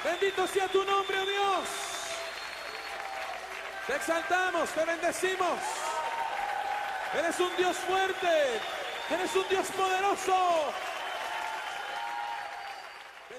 Bendito sea tu nombre, oh Dios. Te exaltamos, te bendecimos. Eres un Dios fuerte, eres un Dios poderoso.